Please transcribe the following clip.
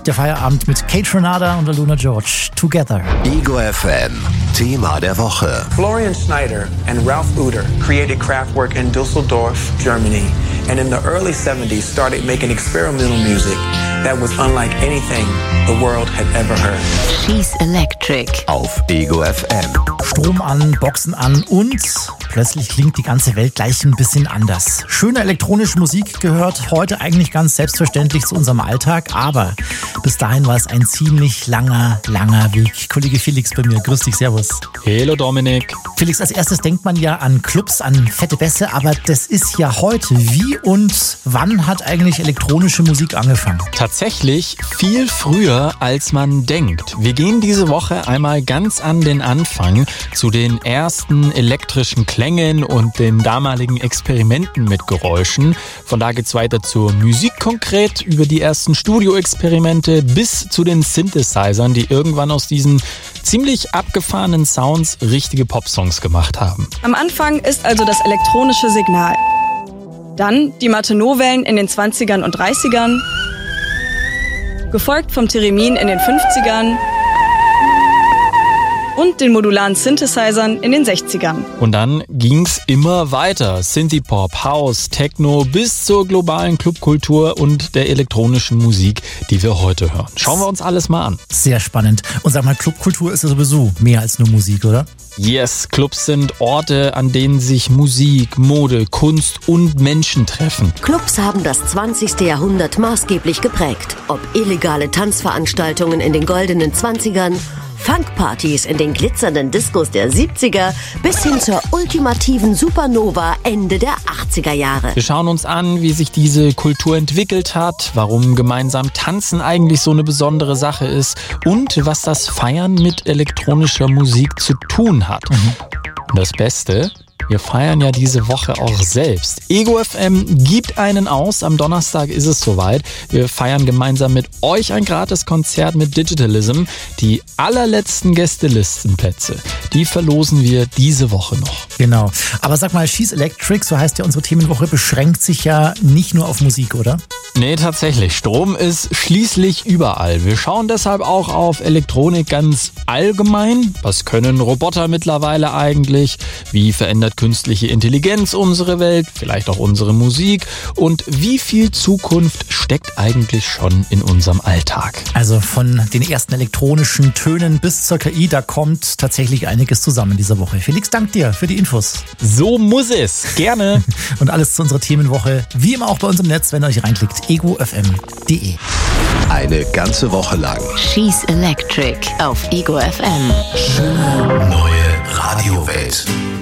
Der Feierabend mit Kate Renata und Luna George. Together. Ego FM. Thema der Woche. Florian Schneider and Ralph Uter created Kraftwerk in Düsseldorf, Germany, and in the early 70s started making experimental music that was unlike anything the world had ever heard. She's Electric. Auf Ego FM. Strom an, Boxen an und plötzlich klingt die ganze Welt gleich ein bisschen anders. Schöne elektronische Musik gehört heute eigentlich ganz selbstverständlich zu unserem Alltag, aber bis dahin war es ein ziemlich langer Weg. Kollege Felix bei mir, grüß dich, servus. Hallo Dominik. Felix, als erstes denkt man ja an Clubs, an fette Bässe, aber das ist ja heute. Wie und wann hat eigentlich elektronische Musik angefangen? Tatsächlich viel früher, als man denkt. Wir gehen diese Woche einmal ganz an den Anfang zu den ersten elektrischen Klängen und den damaligen Experimenten mit Geräuschen. Von da geht's weiter zur Musik konkret, über die ersten Studioexperimente bis zu den Synthesizern, die irgendwann aus diesen ziemlich abgefahrenen Sounds richtige Popsongs gemacht haben. Am Anfang ist also das elektronische Signal. Dann die Martenot-Wellen in den 20ern und 30ern, gefolgt vom Theremin in den 50ern und den modularen Synthesizern in den 60ern. Und dann ging's immer weiter. Synthie-Pop, House, Techno bis zur globalen Clubkultur und der elektronischen Musik, die wir heute hören. Schauen wir uns alles mal an. Sehr spannend. Und sag mal, Clubkultur ist ja sowieso mehr als nur Musik, oder? Yes, Clubs sind Orte, an denen sich Musik, Mode, Kunst und Menschen treffen. Clubs haben das 20. Jahrhundert maßgeblich geprägt. Ob illegale Tanzveranstaltungen in den goldenen 20ern, Funkpartys in den glitzernden Discos der 70er bis hin zur ultimativen Supernova Ende der 80er Jahre. Wir schauen uns an, wie sich diese Kultur entwickelt hat, warum gemeinsam Tanzen eigentlich so eine besondere Sache ist und was das Feiern mit elektronischer Musik zu tun hat. Und das Beste: wir feiern ja diese Woche auch selbst. Ego FM gibt einen aus. Am Donnerstag ist es soweit. Wir feiern gemeinsam mit euch ein Gratis-Konzert mit Digitalism. Die allerletzten Gästelistenplätze, die verlosen wir diese Woche noch. Genau. Aber sag mal, She's Electric, so heißt ja unsere Themenwoche, beschränkt sich ja nicht nur auf Musik, oder? Nee, tatsächlich. Strom ist schließlich überall. Wir schauen deshalb auch auf Elektronik ganz allgemein. Was können Roboter mittlerweile eigentlich? Wie verändert künstliche Intelligenz unsere Welt, vielleicht auch unsere Musik? Und wie viel Zukunft steckt eigentlich schon in unserem Alltag? Also von den ersten elektronischen Tönen bis zur KI, da kommt tatsächlich einiges zusammen diese Woche. Felix, dank dir für die Infos. So muss es. Gerne. Und alles zu unserer Themenwoche, wie immer auch bei uns im Netz, wenn ihr euch reinklickt, egofm.de. Eine ganze Woche lang. She's Electric auf Ego FM. Schöne neue Radiowelt.